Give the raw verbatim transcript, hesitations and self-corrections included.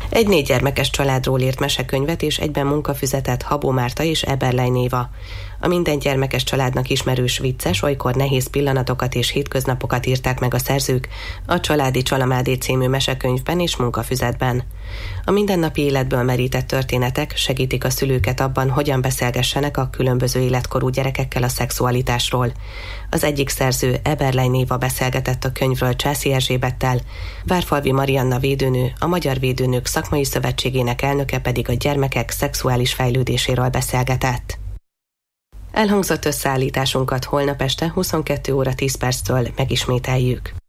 Egy négy gyermekes családról írt mesekönyvet és egyben munkafüzetet Habó Márta és Eberlein Éva. A minden gyermekes családnak ismerős vicces, olykor nehéz pillanatokat és hétköznapokat írták meg a szerzők a Családi Csalamádé című mesekönyvben és munkafüzetben. A mindennapi életből merített történetek segítik a szülőket abban, hogyan beszélgessenek a különböző életkorú gyerekekkel a szexualitásról. Az egyik szerző, Eberlein Éva beszélgetett a könyvről Császi Erzsébettel, Várfalvi Marianna védőnő, a Magyar Védőnők Szakmai Szövetségének elnöke pedig a gyermekek szexuális fejlődéséről beszélgetett. Elhangzott összeállításunkat holnap este huszonkettő óra tíz perctől megismételjük.